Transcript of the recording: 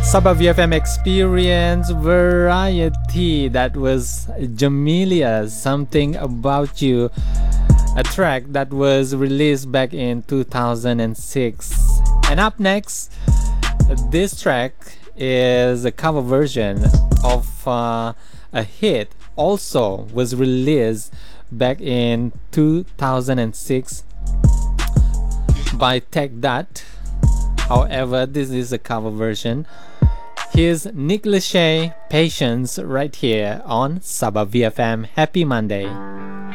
Sabah VFM Experience Variety. That was Jamelia, Something About You, a track that was released back in 2006. And up next, this track is a cover version of a hit, also was released back in 2006 by Tech That. However, this is a cover version. Here's Nick Lachey, Patience, right here on Sabah VFM. Happy Monday.